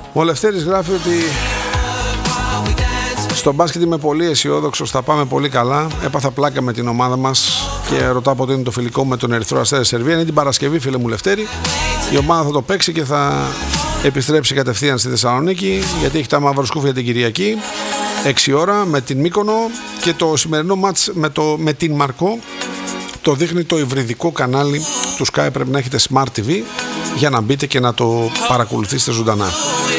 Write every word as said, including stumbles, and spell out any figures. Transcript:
Ο Λευτέρης γράφει ότι στο μπάσκετ είμαι πολύ αισιόδοξος, θα πάμε πολύ καλά. Έπαθα πλάκα με την ομάδα μας και ρωτάω πότε είναι το φιλικό με τον Ερυθρό Αστέρα Σερβία. Είναι την Παρασκευή, φίλε μου Λευτέρη. Η ομάδα θα το παίξει και θα επιστρέψει κατευθείαν στη Θεσσαλονίκη, γιατί έχει τα μαυροσκούφια την Κυριακή έξι ώρα με την Μύκονο, και το σημερινό μάτς με, το, με την Μαρκό το δείχνει το υβριδικό κανάλι του Sky. Πρέπει να έχετε Smart τι βι για να μπείτε και να το παρακολουθήσετε ζωντανά.